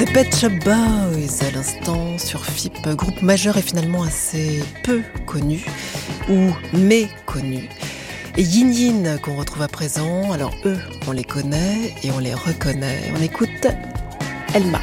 Pet Shop Boys à l'instant sur FIP, groupe majeur et finalement assez peu connu ou méconnu. Et Yin Yin qu'on retrouve à présent, alors eux on les connaît et on les reconnaît. On écoute Elma.